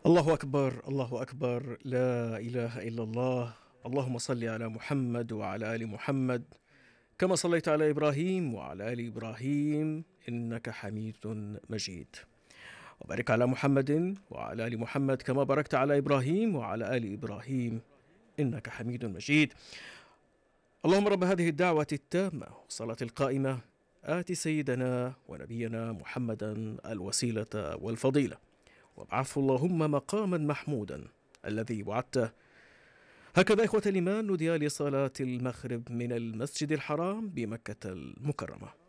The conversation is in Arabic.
الله أكبر، الله أكبر، لا إله إلا الله. اللهم صل على محمد وعلى آل محمد كما صليت على إبراهيم وعلى آل إبراهيم إنك حميد مجيد. وبارك على محمد وعلى آل محمد كما باركت على إبراهيم وعلى آل إبراهيم إنك حميد مجيد. اللهم رب هذه الدعوة التامة والصلاة القائمة آت سيدنا ونبينا محمدا الوسيلة والفضيلة، وابعثه اللهم مقاما محمودا الذي وعدته. هكذا إخوة الإيمان نودي لصلاة المغرب من المسجد الحرام بمكة المكرمة.